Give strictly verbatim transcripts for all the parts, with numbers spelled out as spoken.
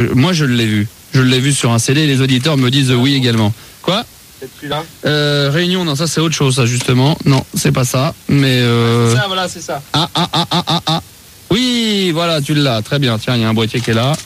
Moi, je l'ai vu. Je l'ai vu sur un C D et les auditeurs me disent oui également. Quoi ? C'est celui-là euh, Réunion, non, ça c'est autre chose, ça justement. Non, c'est pas ça. Mais. Euh... C'est ça, voilà, c'est ça. Ah, ah, ah, ah, ah, ah. Oui, voilà, tu l'as. Très bien. Tiens, il y a un boîtier qui est là.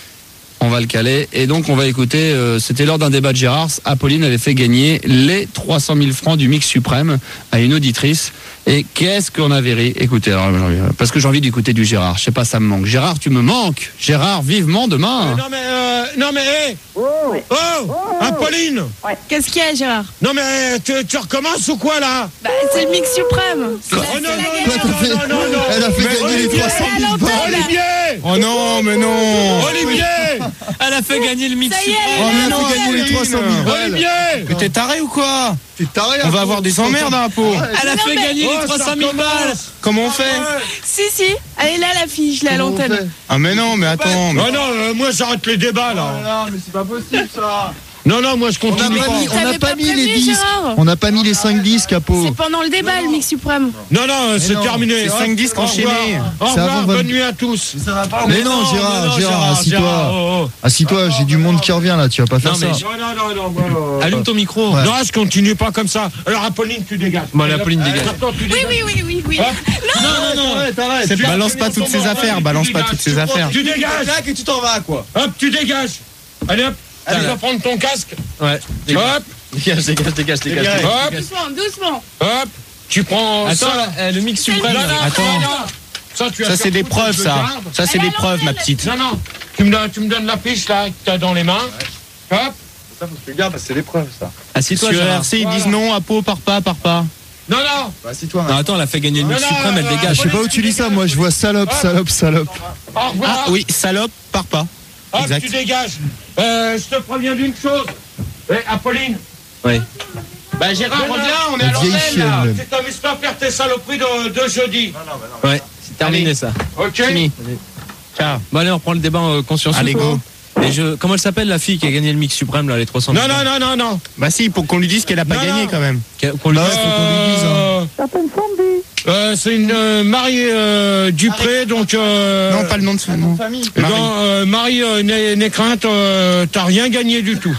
On va le caler. Et donc, on va écouter. Euh, c'était lors d'un débat de Gérard. Apolline avait fait gagner les trois cent mille francs du Mix Suprême à une auditrice. Et qu'est-ce qu'on avait ri. Écoutez, alors, parce que j'ai envie d'écouter du Gérard. Je sais pas, ça me manque. Gérard, tu me manques. Gérard, vivement demain. Euh, non, mais. Euh, non, mais. Hey. Oh, oh, oh Apolline. Ouais. Qu'est-ce qu'il y a, Gérard? Non, mais tu, tu recommences ou quoi, là? Bah, c'est le Mix Suprême. Oh, non, non, non, non, non, non. Elle a fait mais gagner Olivier, les trois cent mille balles. Olivier. Oh non, mais non. Olivier. Elle a fait gagner le Mix Ça y est, Suprême. Oh, elle mais elle a fait gagner les trois cent mille balles. Olivier. Mais t'es taré ou quoi? T'es taré. On va avoir des emmerdes à la peau. Elle a Non, fait mais- gagner Oh, les trois ça cent mille balles. recommence. Comment on fait? Si, si. Elle est là, la fille, je l'ai à Comment on l'antenne. fait Ah mais non, mais attends. mais- Oh non, euh, moi j'arrête les débats là. Non, mais c'est pas possible ça. Non, non, moi je On n'a continue pas pas. mis, on n'a T'avais pas pas mis les prévenu, disques. Gérard. On n'a pas mis les cinq disques à peau. C'est pendant le débat, le Mix Suprême. Non, non, c'est non, terminé. c'est Hop, cinq disques au revoir. enchaînés. Au C'est revoir, avant bonne vingt- nuit à tous. Mais non, Gérard, Gérard, assis-toi. oh, oh. Assis-toi, j'ai du monde qui revient là, tu vas pas faire Non, mais ça. je- Non, non, non, non, voilà. Allume ton micro. Ouais. Non, je continue pas comme ça. Alors, Apolline, tu dégages. Bon, allez, Apolline, dégage. Attends, tu Oui, dégages. oui, oui, oui, oui. Hop. Non, non, non, arrête, arrête. C'est- Tu as balance fini pas ton toutes ces moment, affaires, tu balance pas dégages. toutes ces Tu affaires. Tu dégages. et tu t'en vas quoi. Hop, tu dégages. Allez, hop. Tu vas prendre ton casque. Ouais. Hop, Dégage, dégage, dégage, dégage. hop, doucement, doucement. hop. Tu prends Attends, ça. là, euh, le Mix Suprême. Non, non, Attends. non, non. Ça, tu vas Ça faire c'est des foutre, preuves je ça. garde. Ça c'est Elle des a preuves ma l'antenne, petite. Non, non. Tu me donnes, tu me donnes la fiche là que tu as dans les mains. Hop. Ça, faut que tu le gardes parce que c'est l'épreuve, ça. Assieds-toi, Sur Gérard. R C ils Voilà. disent non à peau par pas par pas. Non, non. Bah, assis-toi. Non, attends, elle a fait gagner le Mix Non, non, Suprême, elle non, dégage. Je sais pas où tu lis ça, moi je vois salope, salope, salope. Au revoir. Ah oui, salope par pas. Hop, exact. tu dégages. Euh, je te préviens d'une chose. Eh, Apolline. Oui. Bah, Gérard, reviens, on est La à vieille l'antenne là. chienne. Tu t'amuses pas à faire tes saloperies de, de jeudi. Ouais, c'est terminé ça. Ok. Fini. Ciao. Bon, allez, on reprend le débat en conscience. Allez, go. Et je, comment elle s'appelle la fille qui a gagné le Mix Suprême, là, les trois cents Non, non, non, non, non. Bah si, pour qu'on lui dise qu'elle a pas Non, gagné non. quand même. Qu'on lui Bah, dise. faut qu'on lui dise, hein. Euh, euh, c'est une euh, Marie euh, Dupré, donc. Euh, Non, pas le nom de famille. eh Marie. ben, euh, Marie euh, Né- Nécrainte, euh, t'as rien gagné du tout.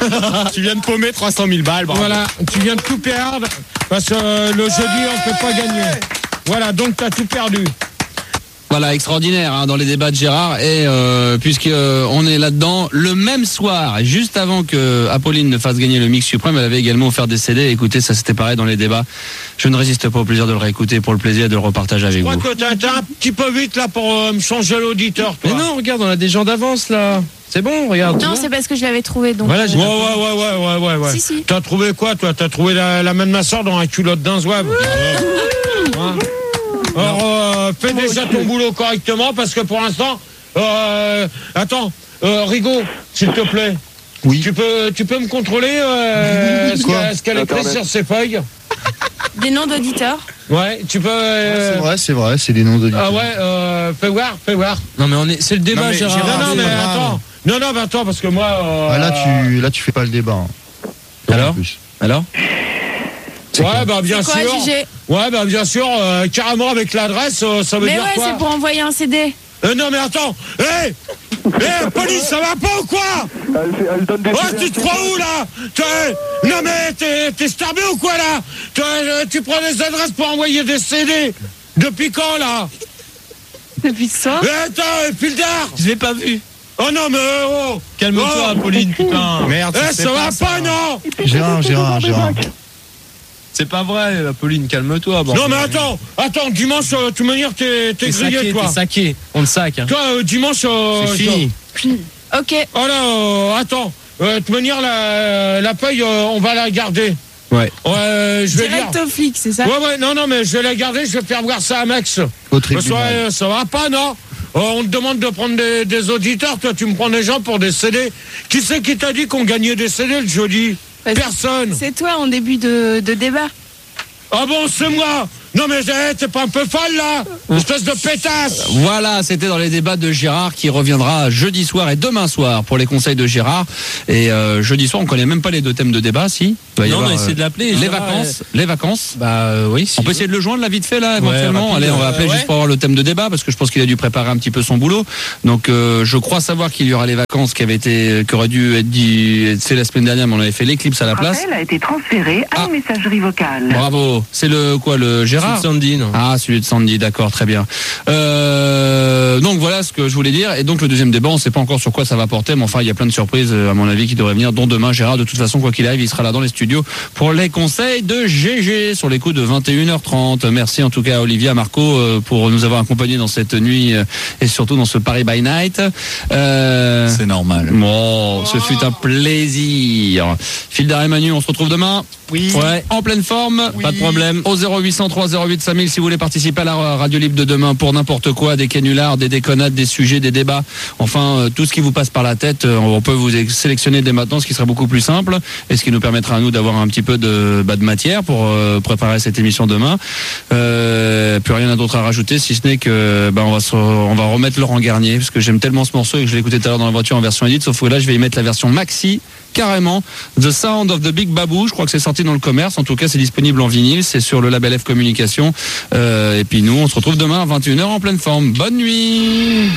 Tu viens de paumer trois cent mille balles. bravo. Voilà, tu viens de tout perdre parce que euh, le jeudi on peut pas gagner. Voilà, donc t'as tout perdu. Voilà, extraordinaire hein, dans les débats de Gérard. Et euh, puisque euh, on est là-dedans, le même soir, juste avant que Apolline ne fasse gagner le Mix Suprême, elle avait également offert des C D. Écoutez, ça c'était pareil dans les débats. Je ne résiste pas au plaisir de le réécouter, pour le plaisir de le repartager avec Je crois vous. que t'as t'es un petit peu vite là pour euh, me changer l'auditeur, toi. Mais non, regarde, on a des gens d'avance là. C'est bon, regarde. Non, c'est parce que je l'avais trouvé, donc. Voilà, Ouais, j'ai ouais, ouais, ouais, ouais, ouais, ouais. Si, si. T'as trouvé quoi, toi? T'as trouvé la, la main de ma soeur dans un culotte d'un zouave. Hein. Alors, euh, fais déjà ton boulot correctement parce que pour l'instant, euh, attends, euh, Rigaud, s'il te plaît. Oui. Tu peux, tu peux me contrôler euh, ce Quoi qu'elle ce qu'elle écrit sur ses feuilles? Des noms d'auditeurs. Ouais, tu peux. euh, C'est vrai, c'est vrai, c'est des noms d'auditeurs. Ah ouais, euh, fais voir, fais voir. Non mais on est, c'est le débat, Non, mais Gérard. Gérard, non, non, c'est mais pas grave. attends. Non, non, mais attends, parce que moi. euh, Ah, là, tu, là, tu fais pas le débat. hein. Alors En plus. Alors Ouais, bah bien C'est quoi, sûr. J G? Ouais, bah bien sûr, euh, carrément avec l'adresse, euh, ça veut Mais dire ouais, quoi? c'est pour envoyer un C D. Euh, non, mais attends. Hé Hé, police, ça va pas ou quoi? Elle, fait- elle donne des. Oh, tu te crois où là? T'es- Non, mais t'es t'es starbé ou quoi là? T'es- euh, Tu prends des adresses pour envoyer des C D? Depuis quand là? Depuis ça. Eh, attends, euh, Pildar! Je l'ai pas vu. Oh non, mais euh, oh! Calme-toi, Oh. Apolline, putain. Merde. Eh, c'est ça va ça. pas, non? Gérard, Gérard, Gérard. C'est pas vrai, Apolline, calme-toi. Bon. Non, mais attends, attends, dimanche, euh, de toute manière, t'es t'es T'es grillé, saqué, toi. t'es saqué. On le sac. Hein. Toi, euh, dimanche. euh, C'est fini. Ok. Oh là, euh, attends. Euh, De toute manière, la, la feuille, euh, on va la garder. Ouais. Ouais, je vais Direct dire. au flic, c'est ça? Ouais, ouais, non, non, mais je vais la garder, je vais faire voir ça à Max. Au Parce que, tribunal. euh, ça va pas, non? Euh, on te demande de prendre des, des auditeurs, toi, tu me prends des gens pour des C D. Qui c'est qui t'a dit qu'on gagnait des C D le jeudi? Parce que Personne. C'est toi en début de, de débat. Ah bon, c'est moi. Non mais eh, t'es pas un peu folle là, espèce de pétasse. Voilà, c'était dans les débats de Gérard qui reviendra jeudi soir et demain soir pour les conseils de Gérard. Et euh, jeudi soir, on connaît même pas les deux thèmes de débat, si. Il va y Non, on avoir, a essayé euh, de l'appeler. Les Gérard, vacances, les vacances. Bah euh, oui. Si On peut essayer de le joindre là vite fait là éventuellement. rapide, Allez, on va euh, appeler ouais. juste pour avoir le thème de débat parce que je pense qu'il a dû préparer un petit peu son boulot. Donc euh, je crois savoir qu'il y aura les vacances qui avaient été, qui auraient dû être dit, c'est la semaine dernière, mais on avait fait l'éclipse à la place. L'appel a été transféré à Ah. une messagerie vocale. Bravo. C'est le quoi, le Gérard? Sandy, non. Ah, celui de Sandy, d'accord, très bien. Euh, donc voilà ce que je voulais dire. Et donc le deuxième débat, on ne sait pas encore sur quoi ça va porter, mais enfin il y a plein de surprises à mon avis qui devraient venir, dont demain Gérard. De toute façon, quoi qu'il arrive, il sera là dans les studios pour les conseils de G G sur les coups de vingt et une heures trente. Merci en tout cas à Olivia, Marco euh, pour nous avoir accompagnés dans cette nuit euh, et surtout dans ce Paris by Night. Euh, C'est normal. Bon, ce fut un plaisir. Fildar et Manu, on se retrouve demain. Oui. Ouais, en pleine forme, Oui. pas de problème. Au zéro huit cent trois zéro huit cinq mille si vous voulez participer à la radio libre de demain pour n'importe quoi, des canulars, des déconnades, des sujets, des débats, enfin euh, tout ce qui vous passe par la tête, euh, on peut vous sélectionner dès maintenant, ce qui sera beaucoup plus simple et ce qui nous permettra à nous d'avoir un petit peu de, bah, de matière pour euh, préparer cette émission demain. Euh, plus rien d'autre à rajouter si ce n'est que bah, on va se, on va remettre Laurent Garnier parce que j'aime tellement ce morceau et que je l'ai écouté tout à l'heure dans la voiture en version edit, sauf que là je vais y mettre la version maxi. Carrément, The Sound of the Big Babou, je crois que c'est sorti dans le commerce, en tout cas c'est disponible en vinyle, c'est sur le label F Communication, euh, et puis nous on se retrouve demain à vingt et une heures en pleine forme. Bonne nuit.